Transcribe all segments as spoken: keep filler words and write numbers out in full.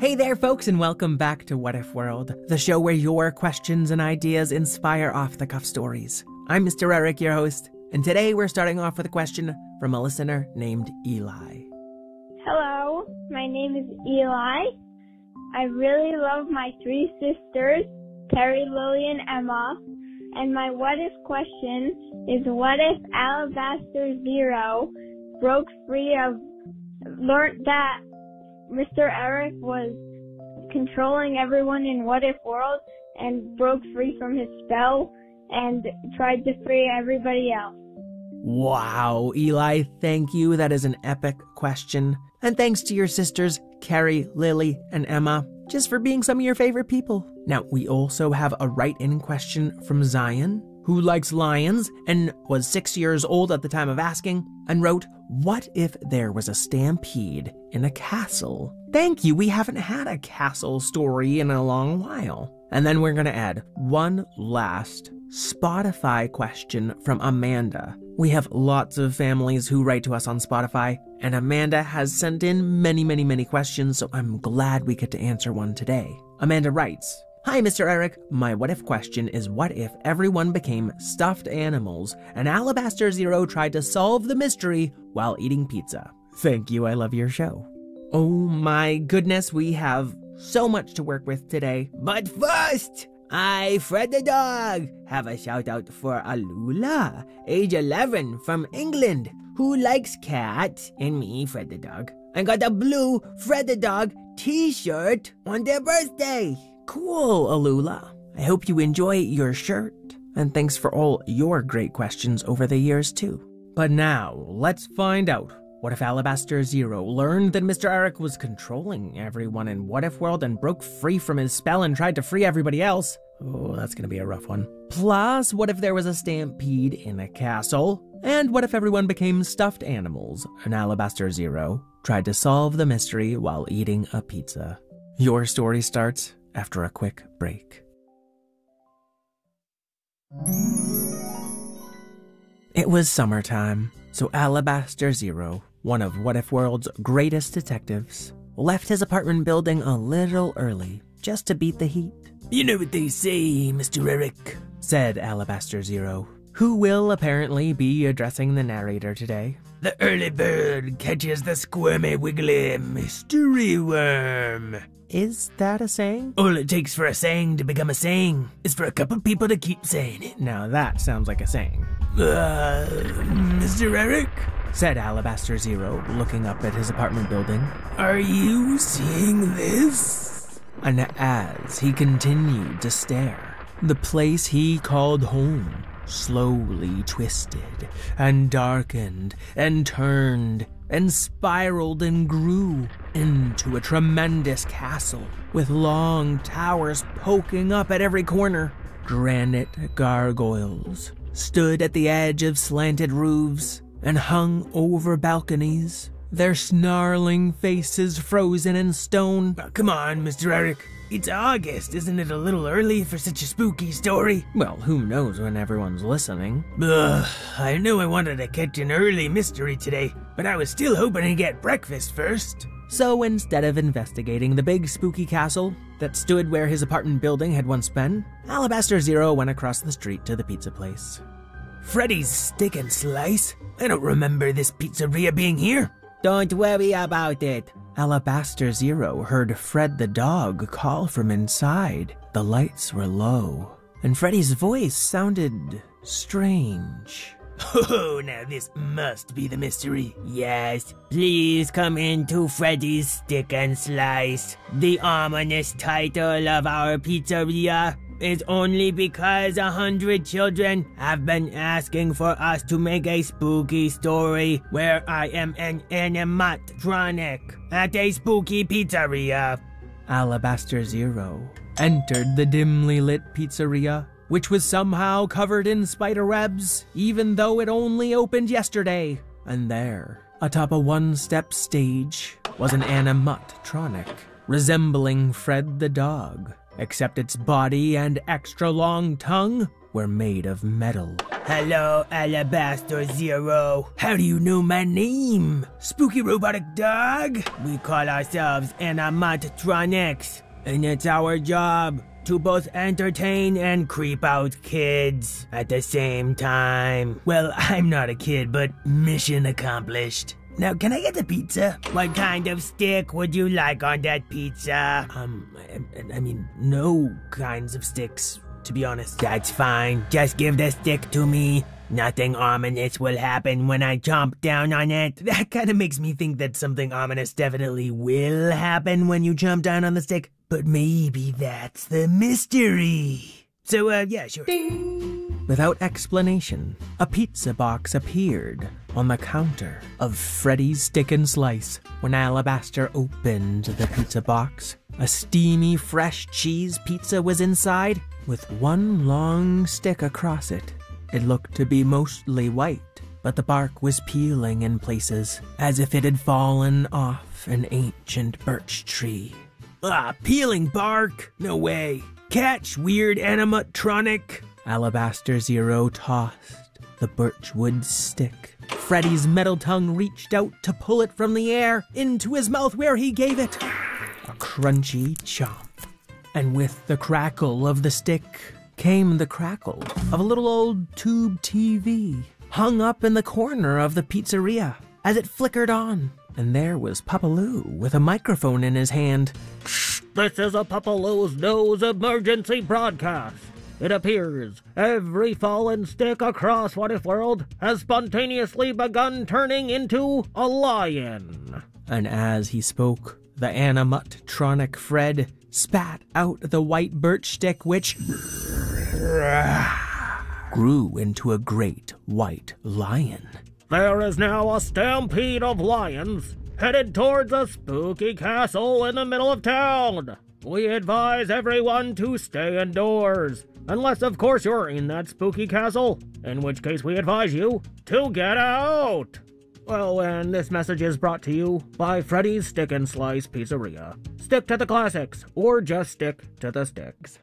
Hey there, folks, and welcome back to What If World, the show where your questions and ideas inspire off-the-cuff stories. I'm Mister Eric, your host, and today we're starting off with a question from a listener named Eli. Hello, my name is Eli. I really love my three sisters, Terry, Lily, and Emma. And my what if question is, what if Alabaster Zero broke free of, learned that Mister Eric was controlling everyone in What If World and broke free from his spell and tried to free everybody else? Wow, Eli, thank you. That is an epic question. And thanks to your sisters, Carrie, Lily, and Emma, just for being some of your favorite people. Now, we also have a write-in question from Zion, who likes lions and was six years old at the time of asking, and wrote, what if there was a stampede in a castle? Thank you, we haven't had a castle story in a long while. And then we're going to add one last Spotify question from Amanda. We have lots of families who write to us on Spotify, and Amanda has sent in many, many, many questions, so I'm glad we get to answer one today. Amanda writes, Hi, Mister Eric. My what if question is, what if everyone became stuffed animals and Alabaster Zero tried to solve the mystery while eating pizza? Thank you. I love your show. Oh my goodness, we have so much to work with today. But first, I, Fred the dog, have a shout out for Alula, age eleven, from England, who likes cats, and me, Fred the dog. I got a blue Fred the dog t-shirt on their birthday. Cool, Alula. I hope you enjoy your shirt. And thanks for all your great questions over the years, too. But now, let's find out. What if Alabaster Zero learned that Mister Eric was controlling everyone in What If World and broke free from his spell and tried to free everybody else? Oh, that's gonna be a rough one. Plus, what if there was a stampede in a castle? And what if everyone became stuffed animals and Alabaster Zero tried to solve the mystery while eating a pizza? Your story starts after a quick break. It was summertime, so Alabaster Zero, one of What If World's greatest detectives, left his apartment building a little early just to beat the heat. You know what they say, Mister Eric, said Alabaster Zero, who will apparently be addressing the narrator today. The early bird catches the squirmy wiggly mystery worm. Is that a saying? All it takes for a saying to become a saying is for a couple people to keep saying it. Now that sounds like a saying. Uh, Mister Eric? Said Alabaster Zero, looking up at his apartment building. Are you seeing this? And as he continued to stare, the place he called home slowly twisted and darkened and turned and spiraled and grew into a tremendous castle with long towers poking up at every corner. Granite gargoyles stood at the edge of slanted roofs and hung over balconies, their snarling faces frozen in stone. Oh, come on, Mister Eric. It's August, isn't it a little early for such a spooky story? Well, who knows when everyone's listening. Ugh, I know I wanted to catch an early mystery today, but I was still hoping to get breakfast first. So instead of investigating the big spooky castle that stood where his apartment building had once been, Alabaster Zero went across the street to the pizza place. Freddy's Steak and Slice? I don't remember this pizzeria being here. Don't worry about it. Alabaster Zero heard Fred the dog call from inside. The lights were low, and Freddy's voice sounded strange. Oh, now this must be the mystery. Yes, please come into Freddy's Steak and Slice. The ominous title of our pizzeria is only because a hundred children have been asking for us to make a spooky story where I am an animatronic at a spooky pizzeria. Alabaster Zero entered the dimly lit pizzeria, which was somehow covered in spider webs, even though it only opened yesterday. And there, atop a one-step stage, was an animatronic resembling Fred the dog, except its body and extra long tongue were made of metal. Hello, Alabaster Zero. How do you know my name? Spooky robotic dog? We call ourselves Animatronics, and it's our job to both entertain and creep out kids at the same time. Well, I'm not a kid, but mission accomplished. Now, can I get the pizza? What kind of stick would you like on that pizza? Um, I, I mean, no kinds of sticks, to be honest. That's fine. Just give the stick to me. Nothing ominous will happen when I chomp down on it. That kind of makes me think that something ominous definitely will happen when you chomp down on the stick. But maybe that's the mystery. So, uh, yeah, sure. Ding. Without explanation, a pizza box appeared on the counter of Freddy's Stick and Slice. When Alabaster opened the pizza box, a steamy, fresh cheese pizza was inside with one long stick across it. It looked to be mostly white, but the bark was peeling in places, as if it had fallen off an ancient birch tree. Ah, peeling bark? No way. Catch, weird animatronic. Alabaster Zero tossed the birchwood stick. Freddy's metal tongue reached out to pull it from the air into his mouth, where he gave it a crunchy chomp. And with the crackle of the stick came the crackle of a little old tube T V hung up in the corner of the pizzeria as it flickered on. And there was Papa Lou with a microphone in his hand. This is a Papa Lou's News emergency broadcast. It appears every fallen stick across What If World has spontaneously begun turning into a lion. And as he spoke, the animatronic Fred spat out the white birch stick, which grew into a great white lion. There is now a stampede of lions headed towards a spooky castle in the middle of town. We advise everyone to stay indoors, unless of course you're in that spooky castle, in which case we advise you to get out. Well, and this message is brought to you by Freddy's Stick and Slice Pizzeria. Stick to the classics, or just stick to the sticks.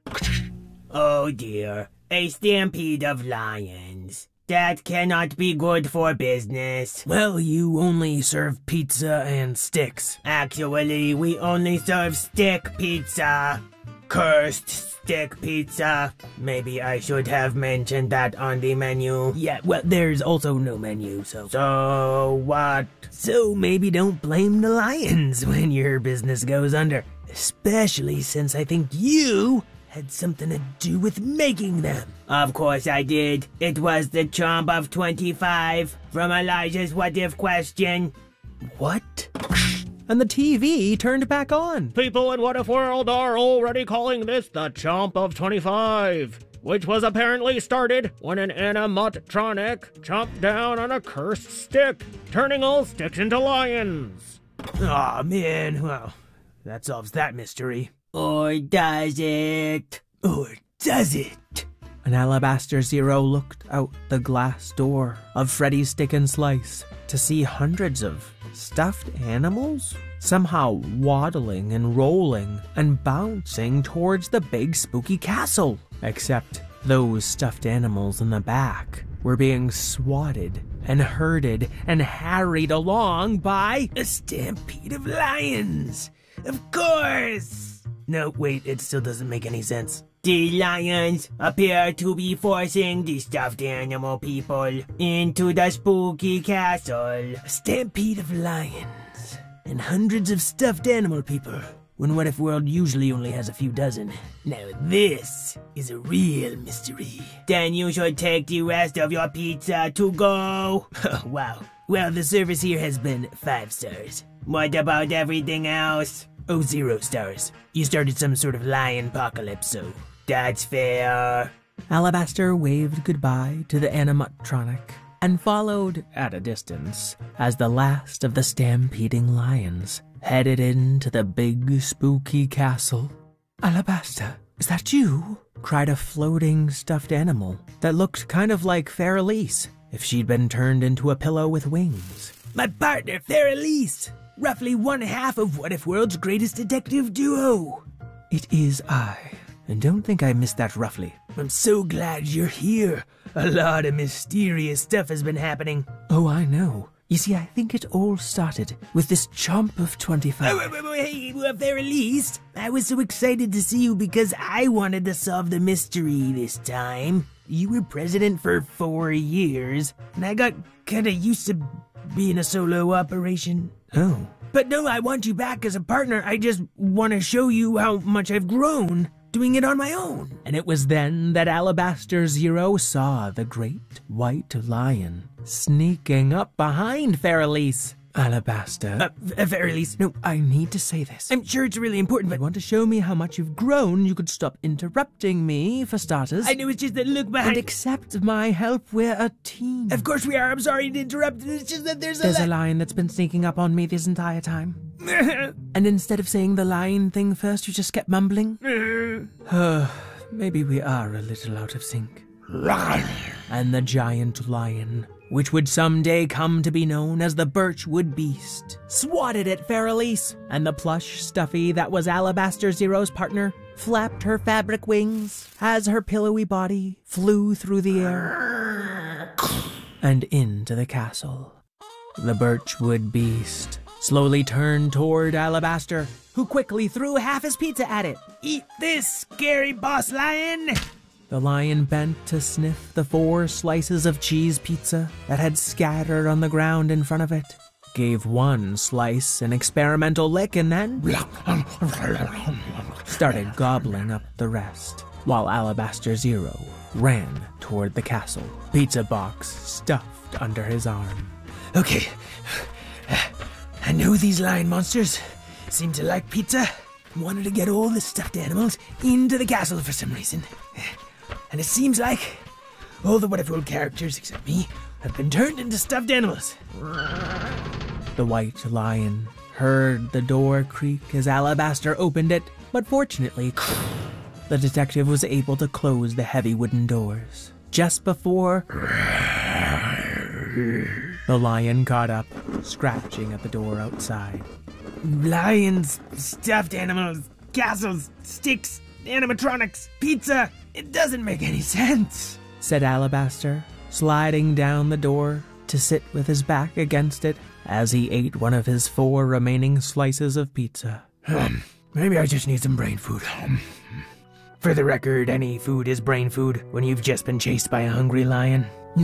Oh dear, a stampede of lions. That cannot be good for business. Well, you only serve pizza and sticks. Actually, we only serve stick pizza. Cursed stick pizza. Maybe I should have mentioned that on the menu. Yeah, well, there's also no menu, so... So what? So maybe don't blame the lions when your business goes under. Especially since I think you had something to do with making them. Of course I did. It was the chomp of twenty-five from Elijah's What If question. What? And the T V turned back on. People in What If World are already calling this the chomp of twenty-five, which was apparently started when an animatronic chomped down on a cursed stick, turning all sticks into lions. Aw, man, well, that solves that mystery. Or does it? Or does it? And Alabaster Zero looked out the glass door of Freddy's Stick and Slice to see hundreds of stuffed animals somehow waddling and rolling and bouncing towards the big spooky castle. Except those stuffed animals in the back were being swatted and herded and harried along by a stampede of lions. Of course! No, wait, it still doesn't make any sense. The lions appear to be forcing the stuffed animal people into the spooky castle. A stampede of lions and hundreds of stuffed animal people, when What If World usually only has a few dozen. Now this is a real mystery. Then you should take the rest of your pizza to go. Wow. Well, the service here has been five stars. What about everything else? Oh, zero stars. You started some sort of lion apocalypse, so that's fair. Alabaster waved goodbye to the animatronic and followed at a distance as the last of the stampeding lions headed into the big spooky castle. Alabaster, is that you? Cried a floating stuffed animal that looked kind of like Fairelise if she'd been turned into a pillow with wings. My partner, Fairelise! Roughly one half of What If World's greatest detective duo. It is I, And don't think I missed that roughly. I'm so glad you're here. A lot of mysterious stuff has been happening. Oh, I know. You see, I think it all started with this chomp of twenty-five. Oh, wait, wait, wait, hey, well, very least. I was so excited to see you because I wanted to solve the mystery this time. You were president for four years, and I got kinda used to being a solo operation. Oh. But no, I want you back as a partner. I just want to show you how much I've grown doing it on my own. And it was then that Alabaster Zero saw the great white lion sneaking up behind Feralise. Alabaster. Uh, uh, Feralise, no, I need to say this. I'm sure it's really important, but you want to show me how much you've grown, you could stop interrupting me, for starters. I know, it's just that look behind. And accept my help. We're a team. Of course we are. I'm sorry to interrupt. It's just that there's a There's a lion that's been sneaking up on me this entire time. And instead of saying the lion thing first, you just kept mumbling? Uh, maybe we are a little out of sync. And the giant lion, which would someday come to be known as the Birchwood Beast, swatted at Feralise, and the plush stuffy that was Alabaster Zero's partner flapped her fabric wings as her pillowy body flew through the air and into the castle. The Birchwood Beast slowly turned toward Alabaster, who quickly threw half his pizza at it. Eat this, scary boss lion! The lion bent to sniff the four slices of cheese pizza that had scattered on the ground in front of it, gave one slice an experimental lick, and then started gobbling up the rest, while Alabaster Zero ran toward the castle, pizza box stuffed under his arm. Okay, I know these lion monsters seem to like pizza. I wanted to get all the stuffed animals into the castle for some reason. And it seems like all the What If World characters, except me, have been turned into stuffed animals. The white lion heard the door creak as Alabaster opened it, but fortunately, the detective was able to close the heavy wooden doors just before the lion caught up, scratching at the door outside. Lions, stuffed animals, castles, sticks, animatronics, pizza. It doesn't make any sense, said Alabaster, sliding down the door to sit with his back against it as he ate one of his four remaining slices of pizza. Um, maybe I just need some brain food. Um, for the record, any food is brain food when you've just been chased by a hungry lion.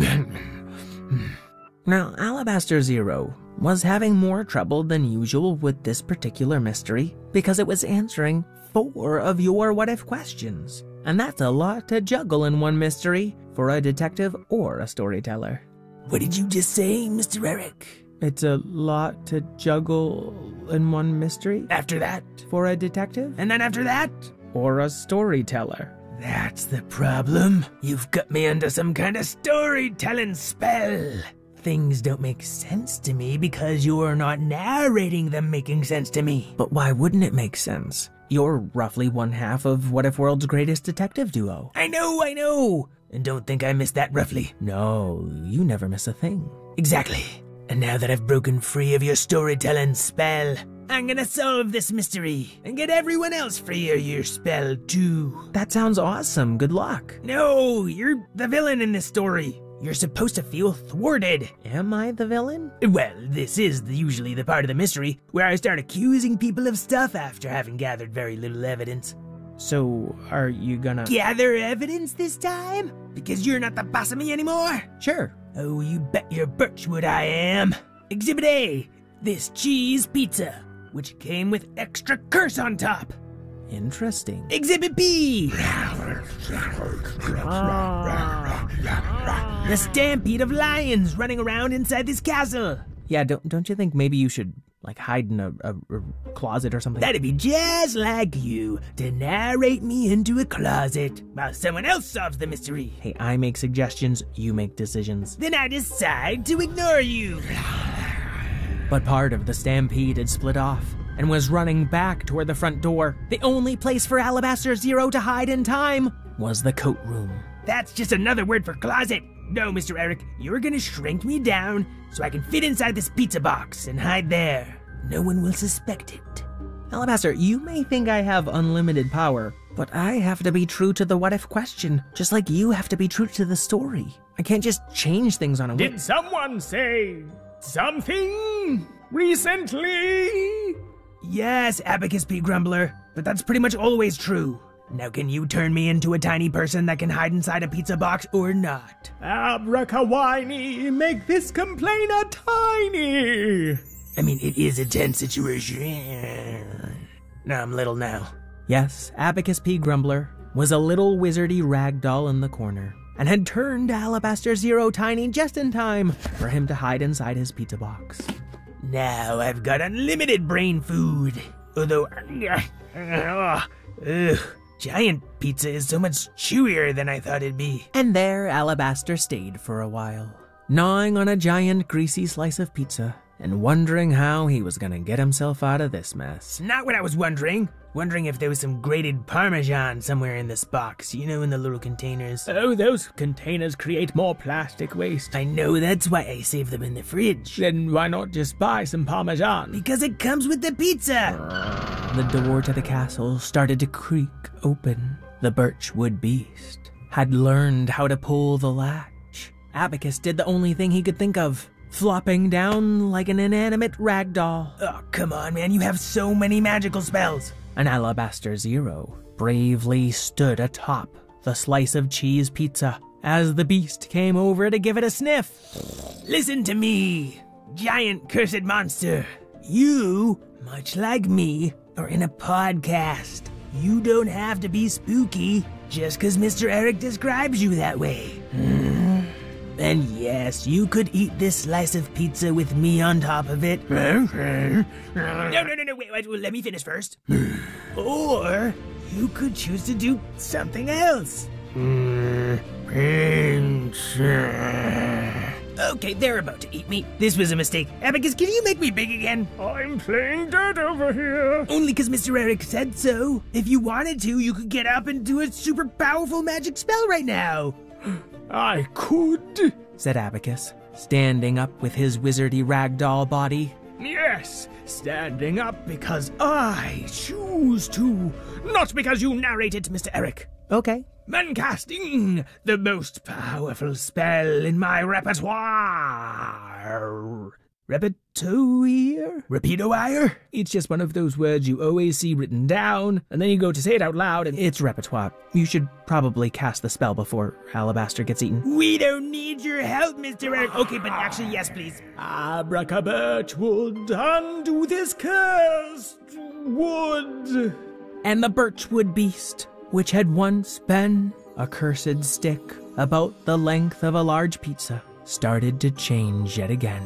Now, Alabaster Zero was having more trouble than usual with this particular mystery because it was answering four of your what-if questions. And that's a lot to juggle in one mystery for a detective or a storyteller. What did you just say, Mister Eric? It's a lot to juggle in one mystery. After that, for a detective? And then after that, or a storyteller. That's the problem. You've got me under some kind of storytelling spell. Things don't make sense to me because you're not narrating them making sense to me. But why wouldn't it make sense? You're roughly one half of What If World's greatest detective duo. I know, I know! And don't think I missed that roughly. No, you never miss a thing. Exactly. And now that I've broken free of your storytelling spell, I'm gonna solve this mystery and get everyone else free of your spell too. That sounds awesome. Good luck. No, you're the villain in this story. You're supposed to feel thwarted. Am I the villain? Well, this is the, usually the part of the mystery where I start accusing people of stuff after having gathered very little evidence. So, are you gonna... gather evidence this time? Because you're not the boss of me anymore? Sure. Oh, you bet your Birchwood I am. Exhibit A, this cheese pizza, which came with extra curse on top. Interesting. Exhibit B! The stampede of lions running around inside this castle. Yeah, don't don't you think maybe you should, like, hide in a, a, a closet or something? That'd be just like you, to narrate me into a closet while someone else solves the mystery. Hey, I make suggestions, you make decisions. Then I decide to ignore you. But part of the stampede had split off and was running back toward the front door. The only place for Alabaster Zero to hide in time was the coat room. That's just another word for closet. No, Mister Eric, you're gonna shrink me down so I can fit inside this pizza box and hide there. No one will suspect it. Alabaster, you may think I have unlimited power, But I have to be true to the what if question, just like you have to be true to the story. I can't just change things on a whim. Did someone say something recently? Yes, Abacus P. Grumbler, but that's pretty much always true. Now can you turn me into a tiny person that can hide inside a pizza box or not? Abracawiny, make this complainer tiny. I mean, it is a tense situation. No, I'm little now. Yes, Abacus P. Grumbler was a little wizardy rag doll in the corner, and had turned Alabaster Zero tiny just in time for him to hide inside his pizza box. Now I've got unlimited brain food. Although, uh, ugh, giant pizza is so much chewier than I thought it'd be. And there Alabaster stayed for a while, gnawing on a giant greasy slice of pizza and wondering how he was gonna get himself out of this mess. Not what I was wondering. Wondering if there was some grated Parmesan somewhere in this box, you know, in the little containers. Oh, those containers create more plastic waste. I know, that's why I save them in the fridge. Then why not just buy some Parmesan? Because it comes with the pizza! The door to the castle started to creak open. The Birchwood Beast had learned how to pull the latch. Abacus did the only thing he could think of, flopping down like an inanimate rag doll. Oh, come on, man, you have so many magical spells. And Alabaster Zero bravely stood atop the slice of cheese pizza as the beast came over to give it a sniff. Listen to me, giant cursed monster. You, much like me, are in a podcast. You don't have to be spooky just because Mister Eric describes you that way. Mm. And yes, you could eat this slice of pizza with me on top of it. No, no, no, no, wait, wait, let me finish first. Or you could choose to do something else. Okay, they're about to eat me. This was a mistake. Abacus, can you make me big again? I'm playing dead over here. Only because Mister Eric said so. If you wanted to, you could get up and do a super powerful magic spell right now. I could, said Abacus, standing up with his wizardy ragdoll body. Yes, standing up because I choose to, not because you narrated to Mister Eric. Okay. And casting the most powerful spell in my repertoire. Repertoire? Repeat-o-wire? It's just one of those words you always see written down, and then you go to say it out loud, and it's repertoire. You should probably cast the spell before Alabaster gets eaten. We don't need your help, Mister Eric. Okay, but actually, yes, please. Abracabirchwood, undo this cursed wood. And the Birchwood Beast, which had once been a cursed stick about the length of a large pizza, started to change yet again.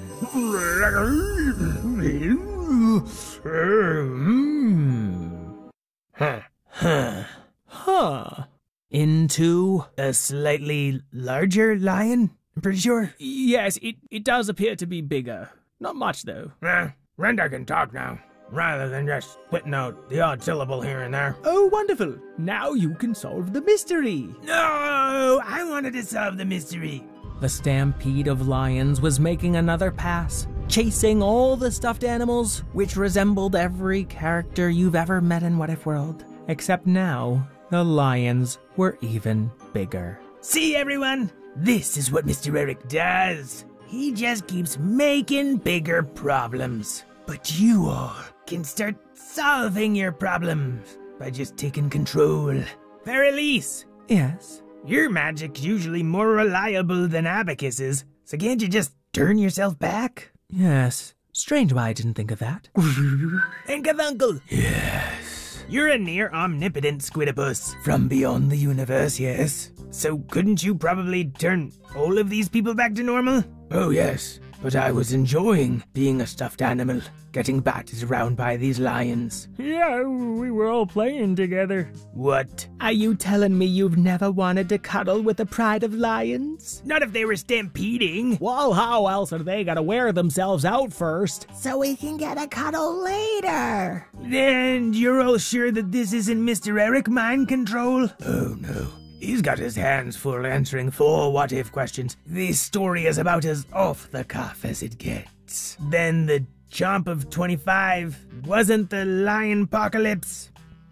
Huh. Huh. Huh. Into a slightly larger lion, I'm pretty sure. Yes, it, it does appear to be bigger. Not much, though. Eh, Renda can talk now, rather than just spitting out the odd syllable here and there. Oh, wonderful. Now you can solve the mystery. No, I wanted to solve the mystery. The stampede of lions was making another pass, chasing all the stuffed animals, which resembled every character you've ever met in What If World. Except now, the lions were even bigger. See, everyone? This is what Mister Eric does. He just keeps making bigger problems. But you all can start solving your problems by just taking control. Paralise! Yes? Your magic's usually more reliable than Abacus's, so can't you just turn yourself back? Yes. Strange why I didn't think of that. And Cavuncle! Yes. You're a near omnipotent Squidopus from beyond the universe, yes? So couldn't you probably turn all of these people back to normal? Oh yes, but I was enjoying being a stuffed animal, getting batted around by these lions. Yeah, we were all playing together. What? Are you telling me you've never wanted to cuddle with the pride of lions? Not if they were stampeding. Well, how else are they gonna wear themselves out first? So we can get a cuddle later. And you're all sure that this isn't Mister Eric mind control? Oh no. He's got his hands full answering four what-if questions. This story is about as off-the-cuff as it gets. Then the Chomp of twenty-five wasn't the lion apocalypse?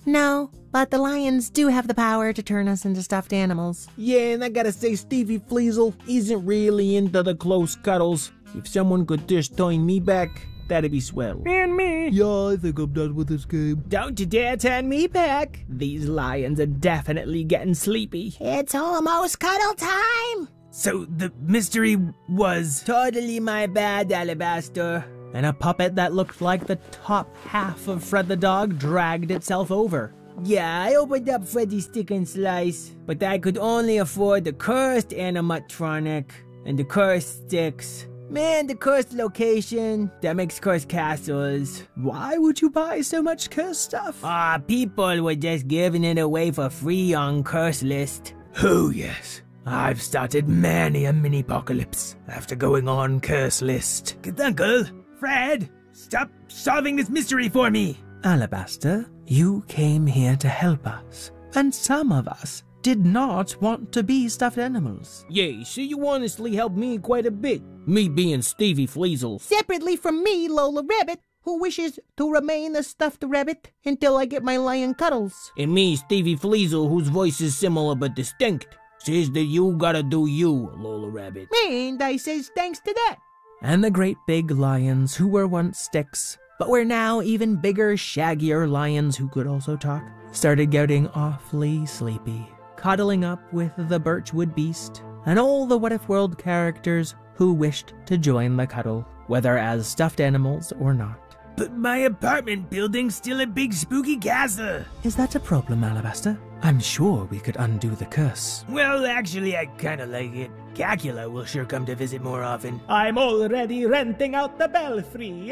No, but the lions do have the power to turn us into stuffed animals. Yeah, and I gotta say Stevie Fleasel isn't really into the close cuddles. If someone could just turn me back, that'd be swell. And me. Yeah, I think I'm done with this game. Don't you dare turn me back. These lions are definitely getting sleepy. It's almost cuddle time. So the mystery was Totally my bad, Alabaster. And a puppet that looked like the top half of Fred the dog dragged itself over. Yeah, I opened up Freddy's Stick and Slice, but I could only afford the cursed animatronic and the cursed sticks. Man, the cursed location that makes cursed castles. Why would you buy so much cursed stuff? Ah, people were just giving it away for free on Curse List. Oh yes, I've started many a mini-apocalypse after going on Curse List. Uncle, Fred, stop solving this mystery for me! Alabaster, you came here to help us, and some of us did not want to be stuffed animals. Yeah, so you honestly helped me quite a bit. Me being Stevie Fleasel. Separately from me, Lola Rabbit, who wishes to remain a stuffed rabbit until I get my lion cuddles. And me, Stevie Fleasel, whose voice is similar but distinct, says that you gotta do you, Lola Rabbit. And I says thanks to that. And the great big lions who were once sticks, but were now even bigger, shaggier lions who could also talk, started getting awfully sleepy, cuddling up with the Birchwood Beast and all the What If World characters who wished to join the cuddle, whether as stuffed animals or not. But my apartment building's still a big spooky castle. Is that a problem, Alabaster? I'm sure we could undo the curse. Well, actually, I kinda like it. Cacula will sure come to visit more often. I'm already renting out the belfry.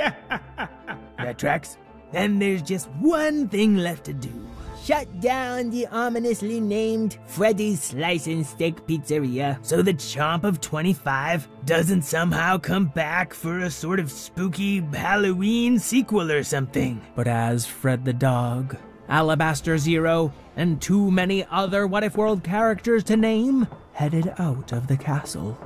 That tracks. Then there's just one thing left to do. Shut down the ominously named Freddy's Slice and Steak Pizzeria. So the Chomp of twenty-five doesn't somehow come back for a sort of spooky Halloween sequel or something. But as Fred the dog, Alabaster Zero, and too many other What If World characters to name headed out of the castle.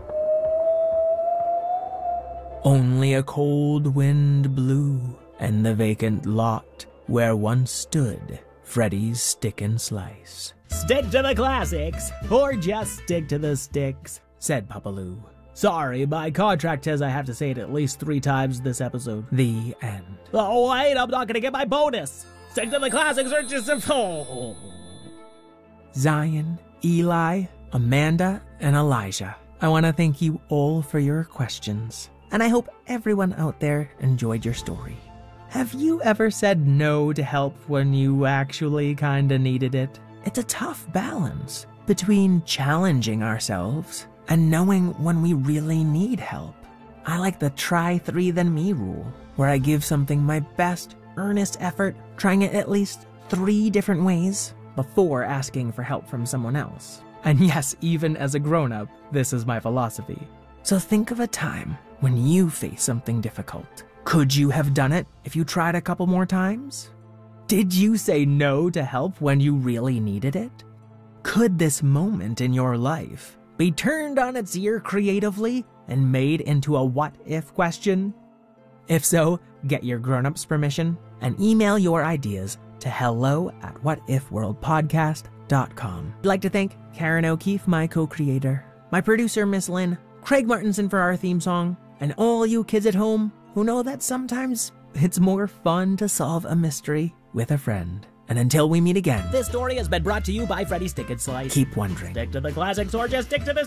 Only a cold wind blew, and the vacant lot where once stood Freddy's Stick and Slice. Stick to the classics, or just stick to the sticks, said Papaloo. Sorry, my contract says I have to say it at least three times this episode. The end. Oh wait, I'm not gonna get my bonus! Stick to the classics or just a... Oh. Zion, Eli, Amanda, and Elijah, I want to thank you all for your questions, and I hope everyone out there enjoyed your story. Have you ever said no to help when you actually kinda needed it? It's a tough balance between challenging ourselves and knowing when we really need help. I like the try three then me rule, where I give something my best, earnest effort, trying it at least three different ways before asking for help from someone else. And yes, even as a grown-up, this is my philosophy. So think of a time when you face something difficult. Could you have done it if you tried a couple more times? Did you say no to help when you really needed it? Could this moment in your life be turned on its ear creatively and made into a what-if question? If so, get your grown-ups' permission and email your ideas to hello at whatifworldpodcast dot com. I'd like to thank Karen O'Keefe, my co-creator, my producer, Miss Lynn, Craig Martinson for our theme song, and all you kids at home who know that sometimes it's more fun to solve a mystery with a friend. And until we meet again, This story has been brought to you by Freddy's Stick and Slice. keep wondering. Stick to the classics or just stick to the